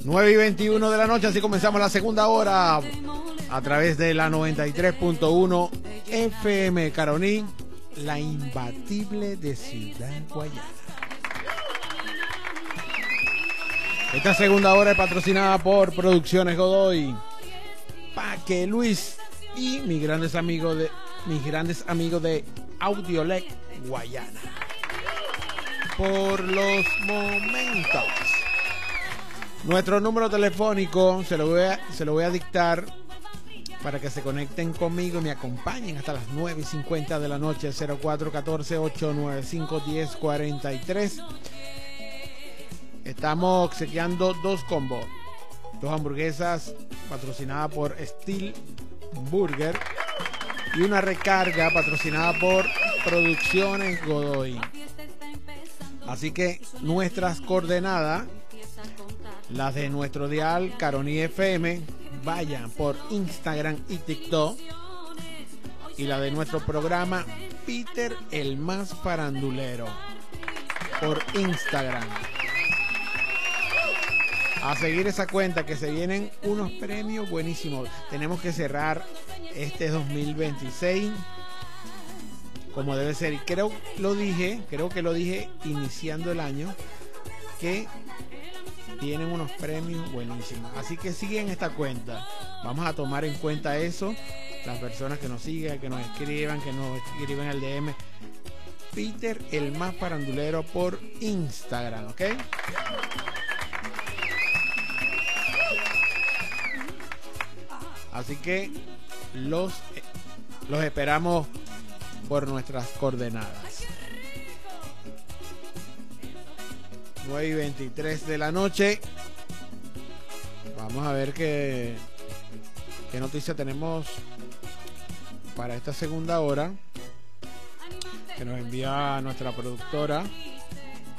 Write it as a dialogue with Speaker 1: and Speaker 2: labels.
Speaker 1: 9:21 de la noche, así comenzamos la segunda hora a través de la 93.1 FM Caroní, la imbatible de Ciudad Guayana. Esta segunda hora es patrocinada por Producciones Godoy, Paque Luis y mis grandes amigos de Audiolec Guayana. Por los momentos, nuestro número telefónico se lo voy a dictar para que se conecten conmigo y me acompañen hasta las 9:50 de la noche. 0414-895-1043. Estamos obsequiando 2 combos, 2 hamburguesas patrocinadas por Steel Burger y una recarga patrocinada por Producciones Godoy. Así que nuestras coordenadas, las de nuestro dial Caroní FM, vayan por Instagram y TikTok, y la de nuestro programa Peter el más farandulero por Instagram. A seguir esa cuenta, que se vienen unos premios buenísimos. Tenemos que cerrar este 2026 como debe ser, y creo que lo dije iniciando el año, que tienen unos premios buenísimos. Así que siguen esta cuenta. Vamos a tomar en cuenta eso. Las personas que nos sigan, que nos escriban el DM. Peter el más farandulero por Instagram, ¿ok? Así que los esperamos por nuestras coordenadas. 9:23 de la noche. Vamos a ver qué noticia tenemos para esta segunda hora, que nos envía nuestra productora